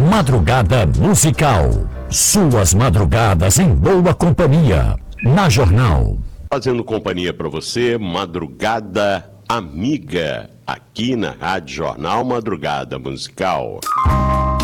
Madrugada musical. Suas madrugadas em boa companhia. Na Jornal. Fazendo companhia para você, Madrugada Amiga, aqui na Rádio Jornal Madrugada Musical.